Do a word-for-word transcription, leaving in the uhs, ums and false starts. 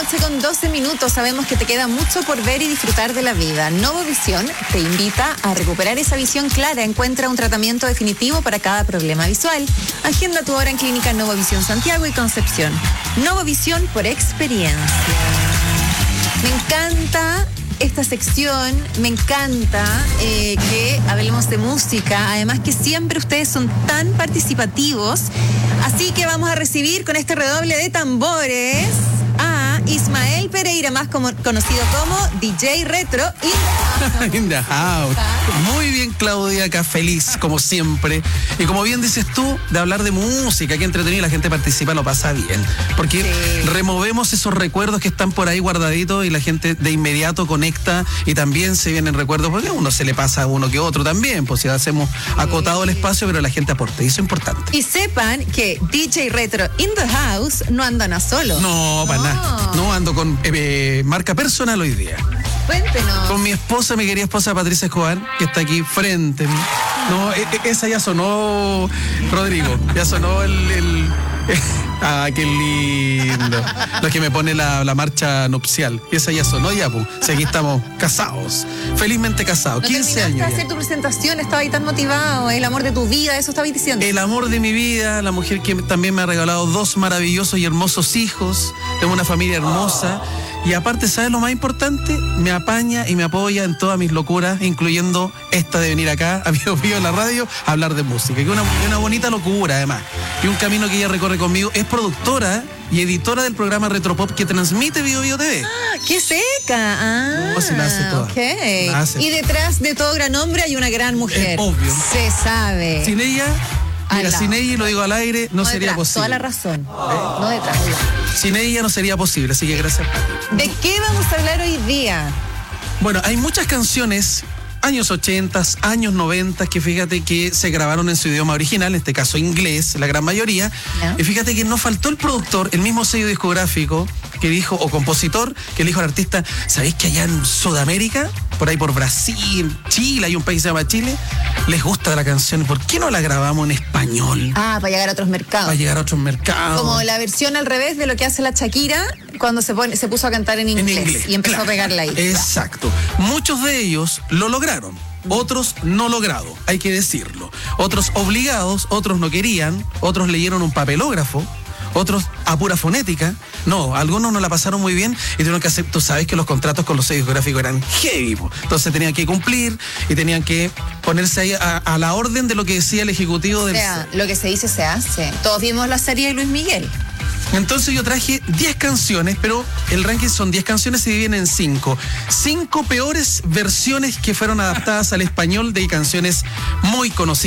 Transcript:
noche con doce minutos. Sabemos que te queda mucho por ver y disfrutar de la vida. Novovisión te invita a recuperar esa visión clara. Encuentra un tratamiento definitivo para cada problema visual. Agenda tu hora en Clínica Novovisión Santiago y Concepción. Novovisión por experiencia. Me encanta esta sección, me encanta eh, que hablemos de música, además que siempre ustedes son tan participativos, así que vamos a recibir con este redoble de tambores a Ismael Pereira, más como, conocido como D J Retro in the house. In the house. Muy bien, Claudia, acá feliz como siempre, y como bien dices tú, de hablar de música, que entretenido, la gente participa, lo pasa bien, porque sí, removemos esos recuerdos que están por ahí guardaditos y la gente de inmediato conecta y también se vienen recuerdos, porque a uno se le pasa a uno que otro también, pues si hacemos acotado sí el espacio, pero la gente aporta, y eso es importante. Y sepan que D J Retro in the house no andan a solo. No, para no. nada. No, ando con eh, marca personal hoy día. Cuéntenos. Con mi esposa, mi querida esposa Patricia Escobar, que está aquí frente. No, e- e- esa ya sonó, Rodrigo. Ya sonó el... el ah, qué lindo. Lo que me pone la, la marcha nupcial. Esa ya sonó ya, pues. Si aquí estamos casados. Felizmente casados. No quince años. de hacer tu presentación, estaba ahí tan motivado. El amor de tu vida, eso estabas diciendo. El amor de mi vida, la mujer que también me ha regalado dos maravillosos y hermosos hijos. Tengo una familia hermosa. Y aparte, ¿sabes lo más importante? Me apaña y me apoya en todas mis locuras, incluyendo esta de venir acá a Bio Bio en la radio a hablar de música. Que es una, una bonita locura, además. Y un camino que ella recorre conmigo. Es productora y editora del programa Retropop que transmite Bio Bio T V. ¡Ah, qué seca! Ah, no, se la hace toda. Okay. La hace. Y detrás de todo gran hombre hay una gran mujer. Es obvio. Se sabe. Sin ella... Mira, sin ella, y lo digo al aire, no, no sería detrás, posible. Toda la razón. ¿Eh? No detrás. Sin ella no sería posible, así que gracias. ¿De qué vamos a hablar hoy día? Bueno, hay muchas canciones, años ochenta, años noventa, que fíjate que se grabaron en su idioma original, en este caso inglés, la gran mayoría. ¿No? Y fíjate que no faltó el productor, el mismo sello discográfico que dijo, o compositor, que le dijo al artista, ¿sabéis que allá en Sudamérica, por ahí por Brasil, Chile, hay un país que se llama Chile, les gusta la canción, ¿por qué no la grabamos en español? Ah, para llegar a otros mercados. Para llegar a otros mercados. Como la versión al revés de lo que hace la Shakira cuando se, pone, se puso a cantar en inglés, en inglés y empezó claro, a pegarla ahí. Exacto. Muchos de ellos lo lograron. Otros no logrados, hay que decirlo. Otros obligados, otros no querían, otros leyeron un papelógrafo, otros a pura fonética. No, algunos no la pasaron muy bien y tuvieron que hacer, tú sabes que los contratos con los sellos discográficos eran heavy, po. Entonces tenían que cumplir y tenían que ponerse ahí a, a la orden de lo que decía el ejecutivo del... O sea, lo que se dice se hace. Todos vimos la serie de Luis Miguel. Entonces yo traje diez canciones, pero el ranking son diez canciones y se dividen en cinco. cinco peores versiones que fueron adaptadas al español de canciones muy conocidas.